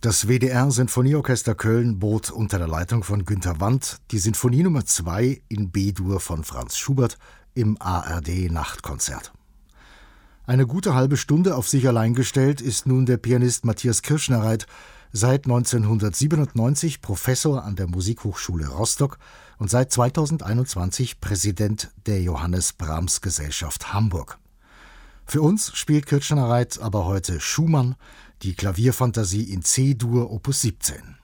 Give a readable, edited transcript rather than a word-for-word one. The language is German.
Das WDR-Sinfonieorchester Köln bot unter der Leitung von Günter Wandt die Sinfonie Nummer 2 in B-Dur von Franz Schubert im ARD-Nachtkonzert. Eine gute halbe Stunde auf sich allein gestellt ist nun der Pianist Matthias Kirschnereit, seit 1997 Professor an der Musikhochschule Rostock und seit 2021 Präsident der Johannes Brahms Gesellschaft Hamburg. Für uns spielt Kirschnereit aber heute Schumann, die Klavierfantasie in C-Dur Opus 17.